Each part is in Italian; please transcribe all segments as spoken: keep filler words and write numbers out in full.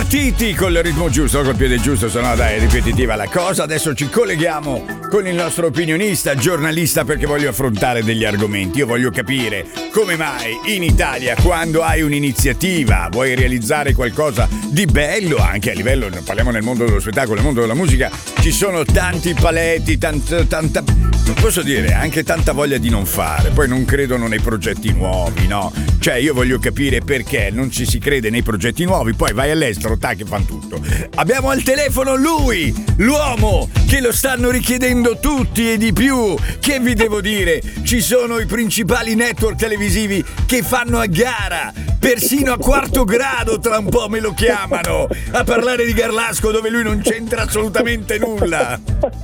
partiti con il ritmo giusto, col piede giusto, se no dai, è ripetitiva la cosa. Adesso ci colleghiamo con il nostro opinionista, giornalista, perché voglio affrontare degli argomenti. Io voglio capire come mai in Italia, quando hai un'iniziativa, vuoi realizzare qualcosa di bello, anche a livello, parliamo nel mondo dello spettacolo, nel mondo della musica, ci sono tanti paletti, tanta, tanta, posso dire, anche tanta voglia di non fare. Poi non credono nei progetti nuovi, no? Cioè io voglio capire perché non ci si crede nei progetti nuovi, poi vai all'estero, tac, che fanno tutto. Abbiamo al telefono lui, l'uomo che lo stanno richiedendo tutti e di più. Che vi devo dire? Ci sono i principali network televisivi che fanno a gara, persino a quarto grado tra un po' me lo chiamano, a parlare di Garlasco dove lui non c'entra assolutamente nulla.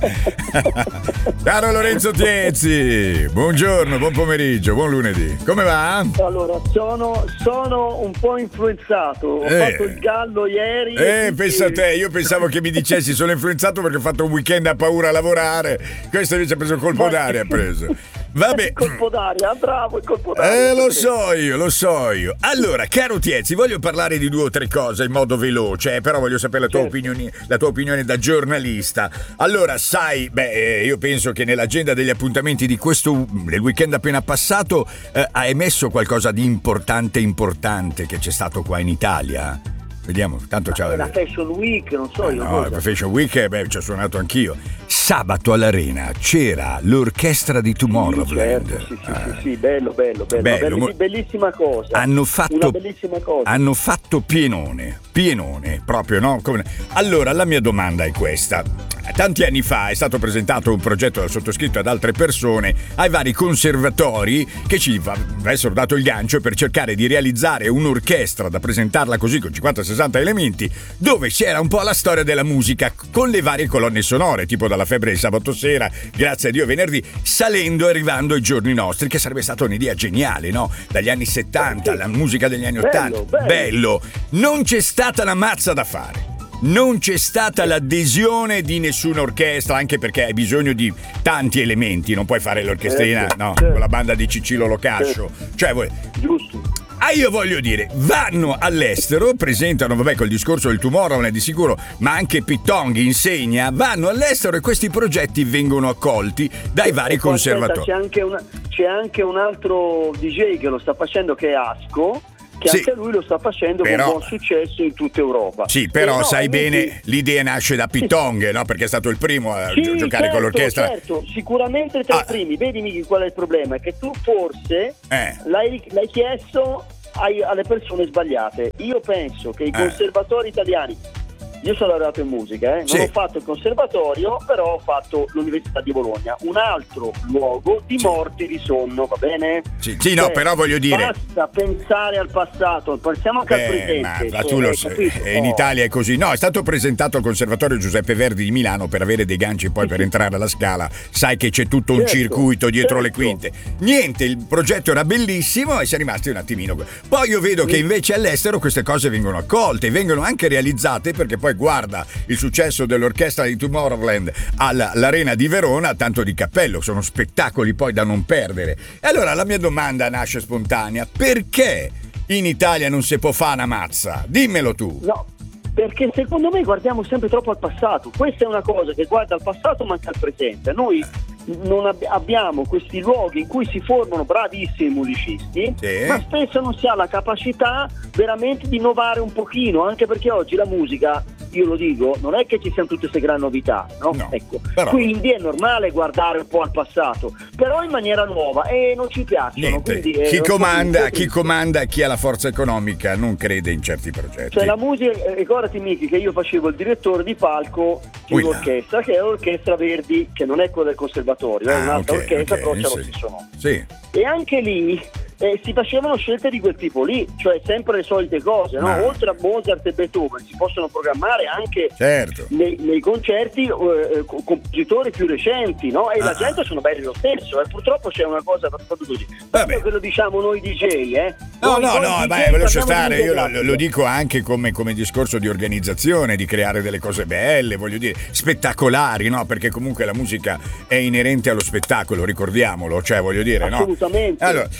Caro Lorenzo Tiezzi, buongiorno, buon pomeriggio, buon lunedì. Come va? Allora, sono, sono un po' influenzato. Ho Eh. fatto il gallo ieri. Eh, e pensa a te, io pensavo che mi dicessi sono influenzato perché ho fatto un weekend a paura a lavorare. Questo invece ha preso colpo Ma- d'aria, ha preso. Vabbè. Il colpo d'aria, bravo, il colpo d'aria. Eh, lo so io, lo so io. Allora, caro Tiezzi, voglio parlare di due o tre cose in modo veloce, eh, però voglio sapere la tua, Certo. opinione, la tua opinione da giornalista. Allora, sai, beh, eh, io penso che nell'agenda degli appuntamenti di questo, del weekend appena passato, eh, ha emesso qualcosa di importante, importante che c'è stato qua in Italia. Vediamo, tanto c'è La Fashion Week, non so io No, cosa. per Fashion Week, eh, beh, ci ho suonato anch'io. Sabato all'Arena c'era l'orchestra di Tomorrowland. Certo, sì, sì, Ah. sì, sì, bello, bello, bello. Bello, Belli- mo- bellissima cosa. Hanno fatto, Una bellissima cosa. hanno fatto pienone, pienone, proprio, no? Come- Allora, la mia domanda è questa. Tanti anni fa è stato presentato un progetto dal sottoscritto ad altre persone ai vari conservatori che ci avessero dato il gancio per cercare di realizzare un'orchestra da presentarla così con cinquanta sessanta elementi, dove c'era un po' la storia della musica con le varie colonne sonore, tipo dalla febbre di sabato sera, grazie a Dio venerdì, salendo e arrivando ai giorni nostri, che sarebbe stata un'idea geniale, no? Dagli anni settanta, la musica degli anni Bello, ottanta. bello. Bello. Non c'è stata una mazza da fare. Non c'è stata l'adesione di nessuna orchestra, anche perché hai bisogno di tanti elementi, non puoi fare l'orchestrina, Certo, no, certo. con la banda di Cicillo Locascio. Cioè, vuoi- Giusto. Ah, io voglio dire, vanno all'estero, presentano, vabbè, col discorso del Tomorrowland di sicuro, ma anche Pittong insegna, vanno all'estero e questi progetti vengono accolti dai vari E poi, aspetta, conservatori. C'è anche, una- c'è anche un altro D J che lo sta facendo, che è Asco, che Sì. anche lui lo sta facendo Però- con buon successo in tutta Europa. Sì, però E no, sai e bene, quindi- l'idea nasce da Pittong, no? Perché è stato il primo a Sì, gio- giocare certo, con l'orchestra. certo, sicuramente tra Ah. i primi. Vedi, Miki, qual è il problema? È che tu forse Eh. l'hai, l'hai chiesto ai- alle persone sbagliate. Io penso che i Eh. conservatori italiani, io sono laureato in musica, eh? Sì. non ho fatto il conservatorio, però ho fatto l'Università di Bologna, un altro luogo di Sì. morti di sonno, va bene? Sì, sì, no, Cioè, però voglio dire- basta pensare al passato, pensiamo anche al Eh, presente. ma, ma cioè, tu lo hai sai, capito? eh, in No. Italia è così. No, è stato presentato al Conservatorio Giuseppe Verdi di Milano per avere dei ganci poi per entrare alla Scala. Sai che c'è tutto un Certo, circuito dietro le certo. quinte. Niente, il progetto era bellissimo e si è rimasti un attimino. Poi io vedo che invece all'estero queste cose vengono accolte, vengono anche realizzate, perché poi guarda il successo dell'orchestra di Tomorrowland alla- all'Arena di Verona, tanto di cappello, sono spettacoli poi da non perdere. E allora la mia domanda nasce spontanea: perché in Italia non si può fare una mazza? Dimmelo tu. No, perché secondo me guardiamo sempre troppo al passato. Questa è una cosa che guarda al passato ma anche al presente. Noi non ab- abbiamo questi luoghi in cui si formano bravissimi musicisti, Sì. ma spesso non si ha la capacità veramente di innovare un pochino, anche perché oggi la musica, io lo dico, non è che ci siano tutte queste gran novità, no? No, Ecco. però- Quindi è normale guardare un po' al passato, però in maniera nuova, e non ci piacciono. Niente, quindi è chi un po' comanda, triste. chi comanda, chi ha la forza economica non crede in certi progetti. Cioè la musica, eh, ricordati Miki che io facevo il direttore di palco di Ui là. un'orchestra che è l'orchestra Verdi, che non è quella del conservatorio, è Ah, un'altra ok, orchestra, ok, però c'è lo sì. stesso nome. Sì. E anche lì eh, si facevano scelte di quel tipo lì, cioè sempre le solite cose, no? Ma- Oltre a Mozart e Beethoven si possono programmare anche Certo. nei, nei concerti eh, co- compositori più recenti, no? E Ah. la gente sono belli lo stesso, eh. Purtroppo c'è una cosa proprio così. Vabbè. Proprio che lo diciamo noi D J, eh. No, Noi- no, noi no, D J beh, ve lo lascio parliamo di stare, io musica lo, lo classica. dico anche come, come discorso di organizzazione, di creare delle cose belle, voglio dire, spettacolari, no? Perché comunque la musica è inerente allo spettacolo, ricordiamolo, cioè voglio dire, no? Assolutamente, Allora, assolutamente.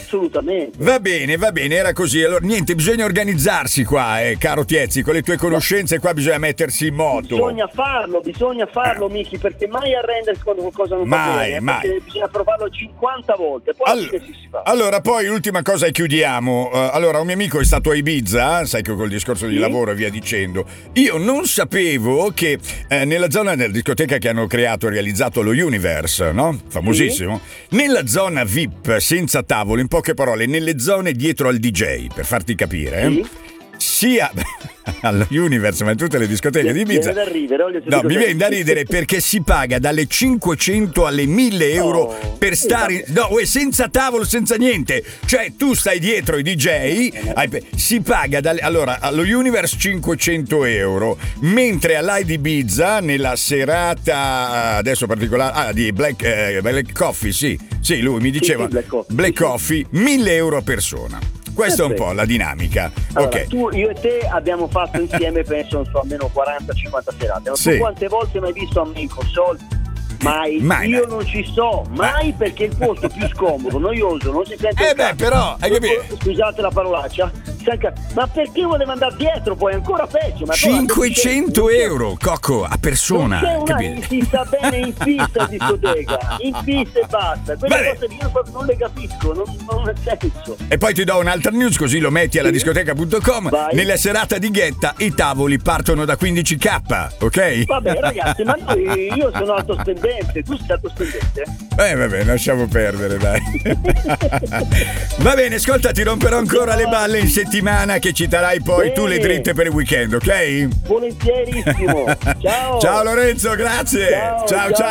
assolutamente. Va bene, va bene, era così. Allora, niente, bisogna organizzarsi qua, eh, caro Tiezzi, con le tue conoscenze qua bisogna mettersi in moto. Bisogna farlo, bisogna farlo, Miki, perché mai arrendersi quando qualcosa non Mai, va bene. mai. Perché bisogna provarlo cinquanta volte, poi All- che si, si fa. Allora, poi l'ultima cosa e chiudiamo. Uh, allora, un mio amico è stato a Ibiza, sai che col discorso di Sì. lavoro e via dicendo. Io non sapevo che eh, nella zona della discoteca che hanno creato e realizzato lo Universe, no? Famosissimo. Sì. Nella zona V I P senza tavolo, in poche parole, nelle zone dietro al D J, per farti capire, eh? Sì. Sia allo Universe ma in tutte le discoteche Mi di Ibiza. viene da ridere, voglio No, dire mi cos'è. viene da ridere perché si paga dalle cinquecento alle mille euro Oh, per stare, no, uè, senza tavolo, senza niente. Cioè, tu stai dietro i D J, hai- si paga dalle, allora allo Universe cinquecento euro, mentre all'I D Ibiza nella serata adesso particolare ah, di Black, eh, Black Coffee, sì, sì, lui mi diceva sì, Black Coffee, Black sì, sì. Coffee, mille euro a persona. Questa è un Perfetto. po' la dinamica. Allora, Ok. tu, io e te abbiamo fatto insieme, penso, non so, almeno quaranta cinquanta serate. Ma Sì. tu quante volte mi hai visto a me in console? Mai. Mai, Io mai. non ci sto, mai, perché il posto più scomodo, noioso, non si sente Eh un beh, cazzo. però, hai capito? Scusate la parolaccia. Ma perché voleva andare dietro poi? Ancora peggio. Ma cinquecento euro, Cocco, a persona. Non c'è una, capito? si sta bene in pista in discoteca, in pista e basta. Quelle Bene. cose lì io proprio non le capisco, non, non ha senso. E poi ti do un'altra news così lo metti alla Sì. discoteca punto com. Vai. Nella serata di Ghetta i tavoli partono da quindici k, ok? Vabbè ragazzi, ma noi, io sono alto spendente, tu sei alto spendente? Eh vabbè, lasciamo perdere, dai. Va bene, ascolta, ti romperò ancora le balle in settimana che ci darai poi Bene. tu le dritte per il weekend, ok? Volentierissimo. Ciao. Ciao Lorenzo, grazie. Ciao, ciao. ciao. ciao.